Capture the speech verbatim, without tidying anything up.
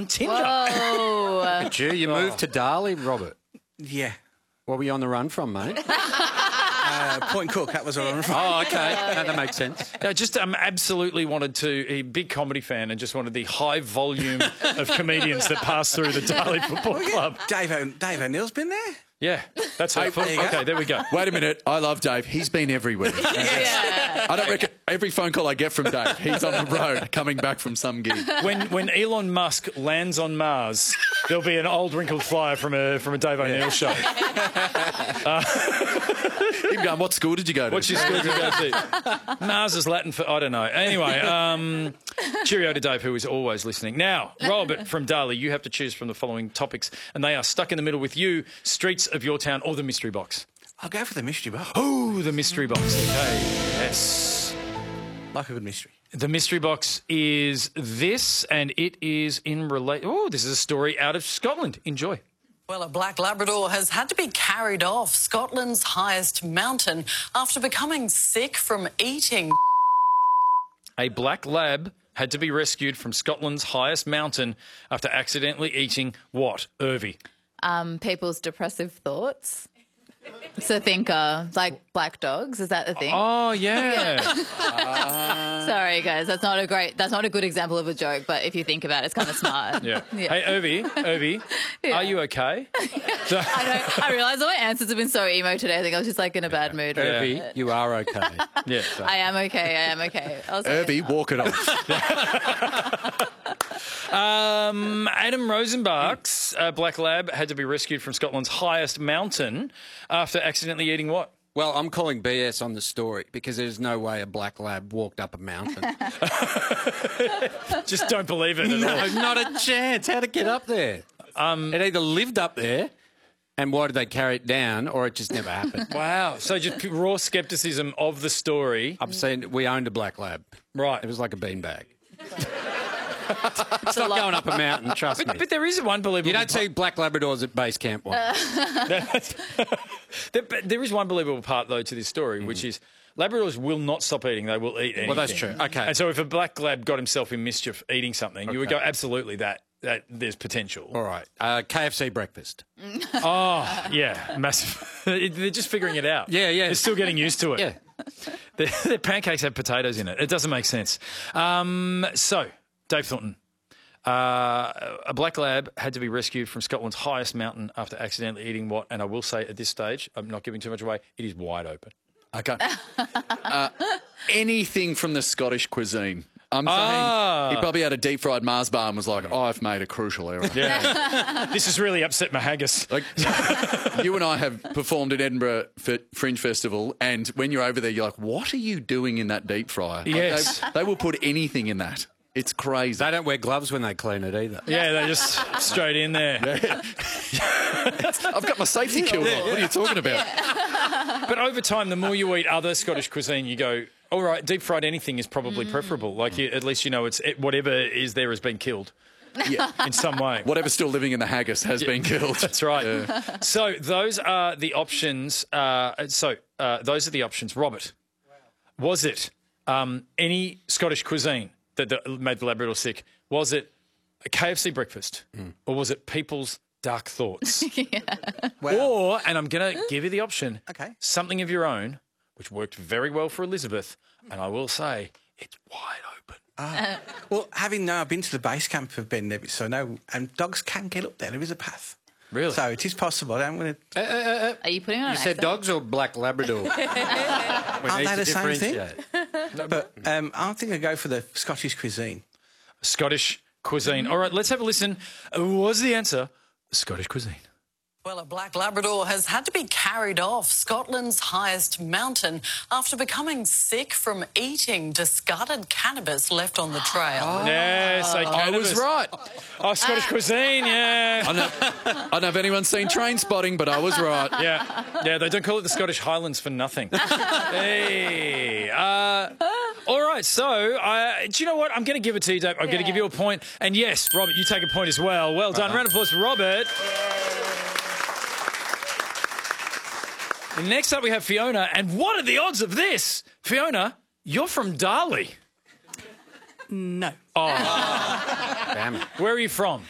on Tinder. Whoa. Gee, you moved to Darley, Robert. Yeah. What were you on the run from, mate? Uh, Point Cook, that was all. Oh, okay. No, that makes sense. I just um, absolutely wanted to, a big comedy fan, and just wanted the high volume of comedians that pass through the Darley Football Club. Dave, o- Dave O'Neill's been there? Yeah, that's what I thought. there you go. Okay, there we go. Wait a minute. I love Dave. He's been everywhere. Yeah. I don't reckon every phone call I get from Dave, he's on the road coming back from some gig. When when Elon Musk lands on Mars, there'll be an old wrinkled flyer from a from a Dave O'Neill show. Him going, what school did you go to? What's your school to go to? Mars is Latin for I don't know. Anyway, um, cheerio to Dave, who is always listening. Now, Robert from Darley, you have to choose from the following topics, and they are stuck in the middle with you: streets of your town or the mystery box. I'll go for the mystery box. Oh, the mystery box. Okay, yes. Like a good mystery. The mystery box is this, and it is in relate. Oh, this is a story out of Scotland. Enjoy. Well, a black Labrador has had to be carried off Scotland's highest mountain after becoming sick from eating. A black lab had to be rescued from Scotland's highest mountain after accidentally eating what, Irvie? Um, people's depressive thoughts. So think uh, like black dogs. Is that the thing? Oh, yeah. Sorry, guys. That's not a great. That's not a good example of a joke. But if you think about it, it's kind of smart. Yeah. Yeah. Hey, Irvie, Irvie, Yeah. are you okay? So- I know. I realise all my answers have been so emo today. I think I was just like in a bad mood. Yeah. Irvie, you are okay. yeah. I am okay. I am okay. I'll say Irvie, it. walk it off. Um, Adam Rosenbach's uh, black lab had to be rescued from Scotland's highest mountain after accidentally eating what? Well, I'm calling B S on the story because there's no way a black lab walked up a mountain. Just don't believe it at No, all. not a chance. How'd it get up there? Um, it either lived up there, and why did they carry it down, or it just never happened. Wow. So just raw scepticism of the story. I've seen, we owned a black lab. Right. It was like a beanbag. It's not going up a mountain, trust me. But there is one believable... You don't see black Labradors at base camp one. there, but there is one believable part, though, to this story, which is Labradors will not stop eating. They will eat anything. Well, that's true. Okay. And so if a black lab got himself in mischief eating something, you would go, absolutely, that that there's potential. All right. Uh, K F C breakfast. Oh, yeah, massive. They're just figuring it out. Yeah, yeah. They're still getting used to it. Yeah. Their, their pancakes have potatoes in it. It doesn't make sense. Um, so, Dave Thornton. Uh, a black lab had to be rescued from Scotland's highest mountain after accidentally eating what? And I will say at this stage, I'm not giving too much away, it is wide open. Okay. Uh, anything from the Scottish cuisine. I'm saying Ah. he probably had a deep fried Mars bar and was like, oh, I've made a crucial error. Yeah. This has really upset my haggis. Like, you and I have performed at Edinburgh F- Fringe Festival, and when you're over there, you're like, what are you doing in that deep fryer? Like, Yes. they, they will put anything in that. It's crazy. They don't wear gloves when they clean it either. Yeah, they just straight in there. I've got my safety kilt on. What are you talking about? But over time, the more you eat other Scottish cuisine, you go, all right, deep fried anything is probably preferable. Like, you, at least you know it's it, whatever is there has been killed Yeah. in some way. Whatever's still living in the haggis has been killed. That's right. Yeah. So those are the options. Uh, so uh, those are the options. Robert, was it um, any Scottish cuisine that the, made the Labrador sick? Was it a K F C breakfast, or was it people's dark thoughts? Wow. Or, and I'm going to give you the option, Okay. something of your own, which worked very well for Elizabeth, and I will say it's wide open. Well, having now been to the base camp of Ben Nevis, so no, and dogs can get up there. There is a path. Really? So it is possible. I'm going to. Are you putting on You an said accent? dogs or black Labrador? We Aren't need they to the same thing? differentiate. But um, I think I go for the Scottish cuisine. Scottish cuisine. All right, let's have a listen. Uh, Was the answer Scottish cuisine? Well, a black Labrador has had to be carried off Scotland's highest mountain after becoming sick from eating discarded cannabis left on the trail. Yes, I, I was right. Oh, Scottish cuisine, yeah. I know, I don't know if anyone's seen Train Spotting, but I was right. Yeah, yeah, they don't call it the Scottish Highlands for nothing. Hey, uh, all right, so uh, do you know what? I'm going to give it to you, Dave. I'm going to Yeah. give you a point. And yes, Robert, you take a point as well. Well done. Round of applause for Robert. And next up we have Fiona. And what are the odds of this? Fiona, you're from Darley. No. Oh, Damn it. where are you from?